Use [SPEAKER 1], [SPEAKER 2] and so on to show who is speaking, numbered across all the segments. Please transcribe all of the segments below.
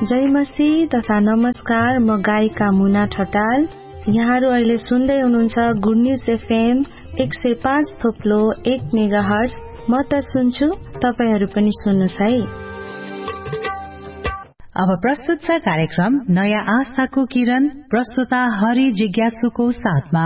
[SPEAKER 1] जय मसीह तथा नमस्कार। म गायिका मुना ठटाल। यहाँहरू अहिले सुन्दै हुनुहुन्छ गुड न्युज एफएम 105.1 मेगाहर्ज। म त सुन्छु, तपाईहरू पनि सुन्नुहोस् है।
[SPEAKER 2] अब प्रस्तुत छ कार्यक्रम नयाँ आशाको किरण, प्रस्तुता हरि जिज्ञासुको साथमा।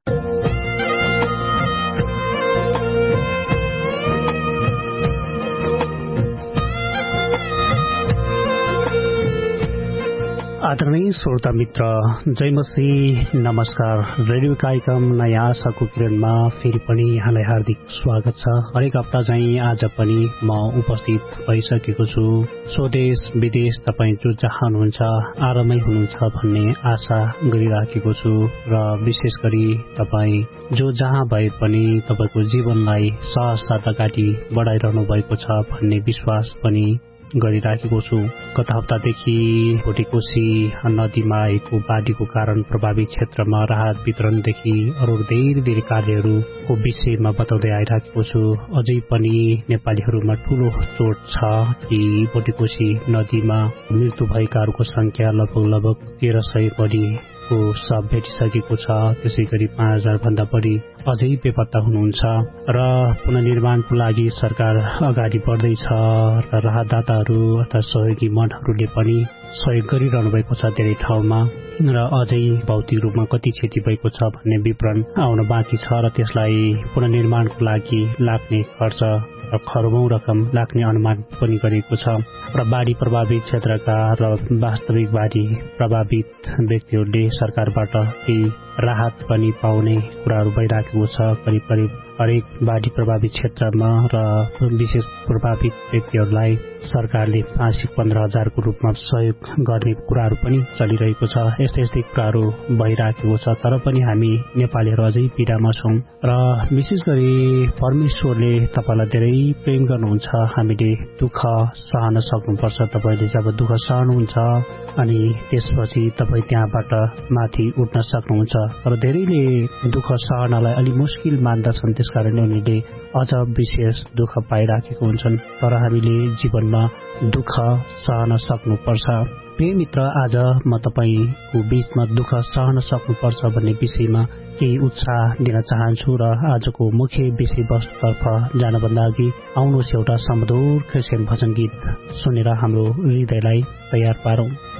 [SPEAKER 3] आदरणीय श्रोता मित्र, जय मसीह, नमस्कार। रेडियो कार्यक्रम नयाँ आशाको किरणमा फेरि पनि यहाँलाई हार्दिक स्वागत छ। हरेक हप्ता चाहिँ आज पनि म उपस्थित भइसकेको छु। स्वदेश विदेश तपाईँ जो जहाँ हुनुहुन्छ आरामै हुनुहुन्छ भन्ने आशा गरिराखेको छु र विशेष गरी तपाईँ जो जहाँ भए पनि तपाईको जीवनलाई सहजता अगाडि बढाइरहनु भएको छ भन्ने विश्वास पनि गरिराखेको छु। गत हप्तादेखि भोटेकोशी नदीमा आएको बाढीको कारण प्रभावित क्षेत्रमा राहत वितरणदेखि अरू धेरै कार्यहरूको विषयमा बताउँदै आइराखेको छु। अझै पनि नेपालीहरूमा ठूलो चोट छ कि भोटेकोशी नदीमा मृत्यु भएकाहरूको संख्या लगभग 1300 बढीको शव भेटिसकेको छ। त्यसै गरी 5000 भन्दा बढी अझै बेपत्ता हुनुहुन्छ र पुनर्निर्माणको लागि सरकार अगाडि बढ्दैछ र राहतदाताहरू अथवा सहयोगी मनहरूले पनि सहयोग गरिरहनु भएको छ धेरै ठाउँमा र अझै भौतिक रूपमा कति क्षति भएको छ भन्ने विवरण आउन बाँकी छ र त्यसलाई पुनर्निर्माणको लागि लाग्ने खर्च र खरबौं रकम लाग्ने अनुमान पनि गरिएको छ र बाढी प्रभावित क्षेत्रका र वास्तविक बाढी प्रभावित व्यक्तिहरूले सरकारबाट केही राहत पनि पाउने कुराहरू भइराखेको छ। करिब करिब हरेक बाढी प्रभावित क्षेत्रमा र विशेष प्रभावित व्यक्तिहरूलाई सरकारले मासिक 15,000 को रूपमा सहयोग गर्ने कुराहरू पनि चलिरहेको छ। यस्तै कुराहरू भइराखेको छ। तर पनि हामी नेपालीहरू अझै पीडामा छौं र विशेष गरी परमेश्वरले तपाईलाई धेरै प्रेम गर्नुहुन्छ। हामीले दुःख सहन सक्नुपर्छ। तपाईले जब दुःख सहनुहुन्छ अनि त्यसपछि तपाई त्यहाँबाट माथि उठ्न सक्नुहुन्छ। तर धेरैले दुःख सहनलाई अलि मुस्किल मान्दछन्, त्यसकारणले उनीहरूले अझ विशेष दुःख पाइराखेको हुन्छन्। तर हामीले जीवनमा दुःख सहन सक्नुपर्छ। प्रिय मित्र, आज म तपाईको बीचमा दुःख सहन सक्नुपर्छ भन्ने विषयमा केही उत्साह दिन चाहन्छु र आजको मुख्य विषयवस्तुतर्फ जानभन्दा अघि आउनुहोस् एउटा सुमधुर क्रिस्चियन भजन गीत सुनेर हाम्रो हृदयलाई तयार पारौं।